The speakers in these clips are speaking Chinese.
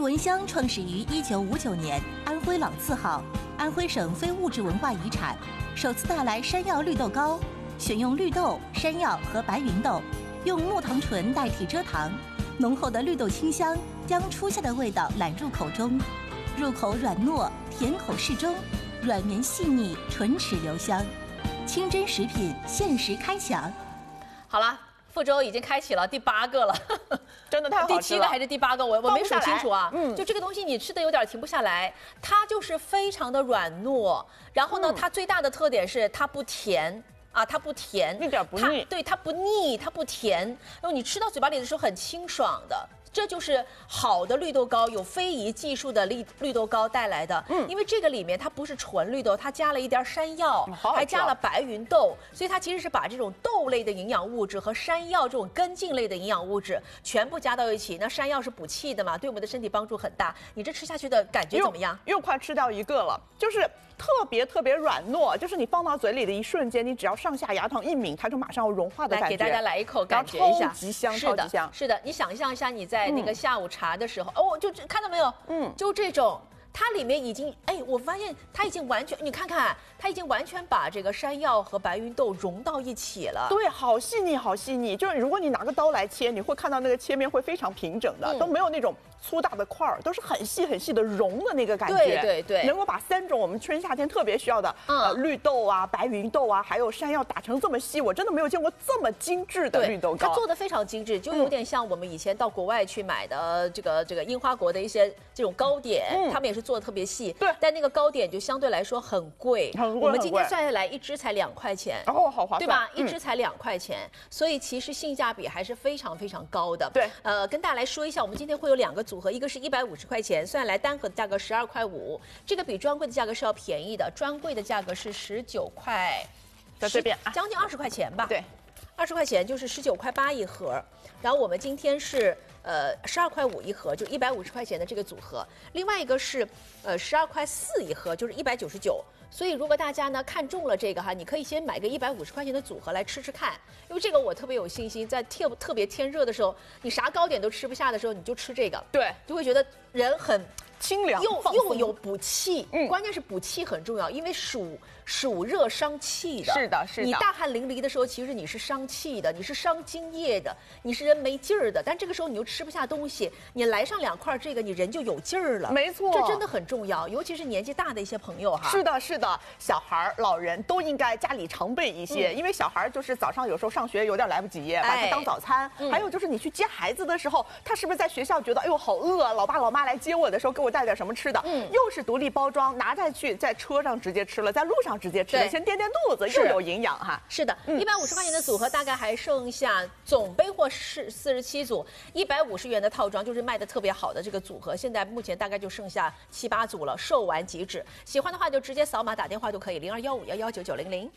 闻香创始于1959年，安徽朗赐号，安徽省非物质文化遗产，首次带来山药绿豆糕，选用绿豆、山药和白芸豆，用木糖醇代替蔗糖，浓厚的绿豆清香将初夏的味道揽入口中，入口软糯，甜口适中，软绵细腻，唇齿留香。清真食品限时开抢。 好了。 福州已经开启了第8个了， 真的太好吃了。 第7个还是第8个，我没数清楚啊。就这个东西你吃的有点停不下来，它就是非常的软糯。然后呢，它最大的特点是它不甜啊，它不甜， 一点不腻。 对，它不腻，它不甜。然后你吃到嘴巴里的时候很清爽的。 这就是好的绿豆糕，有非遗技术的绿豆糕带来的。因为这个里面它不是纯绿豆，它加了一点山药，还加了白芸豆，所以它其实是把这种豆类的营养物质和山药这种根茎类的营养物质全部加到一起。那山药是补气的嘛，对我们的身体帮助很大。你这吃下去的感觉怎么样？ 又快吃掉一个了，就是特别软糯，就是你放到嘴里的一瞬间，你只要上下牙膛一抿，它就马上要融化的感觉。 来给大家来一口，感觉一下， 超级香，超级香。 是的，你想象一下你在那个下午茶的时候，哦，就看到没有？就这种。 它里面已经，哎，我发现它已经完全，你看看，它已经完全把这个山药和白芸豆融到一起了。 对，好细腻，好细腻。就是如果你拿个刀来切，你会看到那个切面会非常平整的，都没有那种粗大的块儿，都是很细的融的那个感觉。对，能够把3种我们春夏天特别需要的，绿豆啊、白芸豆啊，还有山药打成这么细，我真的没有见过这么精致的绿豆糕。 它做的非常精致，就有点像我们以前到国外去买的这个樱花国的一些这种糕点，他们也是。 做的特别细， 对， 但那个糕点就相对来说很贵，我们今天算下来一只才2块钱， 哦，好划算， 对吧？一只才2块钱，所以其实性价比还是非常高的。 对， 跟大家来说一下，我们今天会有2个组合，一个是150块钱，算下来单盒的价格12块5，这个比专柜的价格是要便宜的，专柜的价格是19块， 在这边将近20块钱吧？ 对 ，20块钱就是19块8一盒，然后我们今天是。12块5一盒，就150块钱的这个组合。另外一个是12块4一盒，就是199。所以如果大家呢看中了这个哈，你可以先买个150块钱的组合来吃吃看，因为这个我特别有信心，在特别天热的时候，你啥糕点都吃不下的时候，你就吃这个， 对， 就会觉得人很。 清凉又有补气，关键是补气很重要，因为暑热伤气的。 是的。 你大汗淋漓的时候，其实你是伤气的，你是伤津液的，你是人没劲儿的。但这个时候你又吃不下东西，你来上2块这个，你人就有劲儿了。 没错， 这真的很重要，尤其是年纪大的一些朋友哈。 是的，小孩、老人都应该家里常备一些，因为小孩就是早上有时候上学有点来不及，把它当早餐。还有就是你去接孩子的时候，他是不是在学校觉得哎呦好饿，老爸老妈来接我的时候给我带点什么吃的，又是独立包装，拿在车上直接吃了，在路上直接吃了，先垫肚子，又有营养哈。 是的，150块钱的组合大概还剩下总备货是47组，150元的套装就是卖的特别好的这个组合，现在目前大概就剩下7、8组了，售完即止。喜欢的话就直接扫码打电话就可以，0215119900。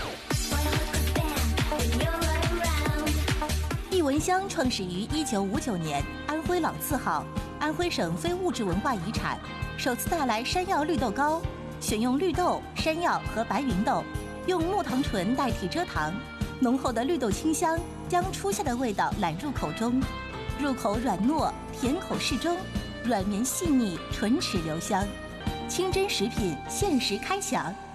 一闻香创始于1959年，安徽朗赐号，安徽省非物质文化遗产，首次带来山药绿豆糕，选用绿豆、山药和白芸豆，用木糖醇代替蔗糖，浓厚的绿豆清香将初夏的味道揽入口中，入口软糯，甜口适中，软绵细腻，唇齿留香。清真食品限时开抢。